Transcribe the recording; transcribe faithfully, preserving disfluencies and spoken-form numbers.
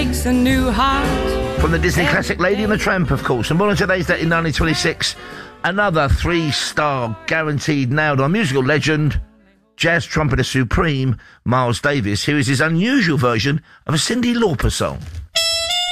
breaks a new heart. From the Disney classic Lady and the Tramp, of course. And born on today's date in nineteen twenty-six, another three-star guaranteed nailed on musical legend, jazz trumpeter supreme, Miles Davis. Here is his unusual version of a Cyndi Lauper song.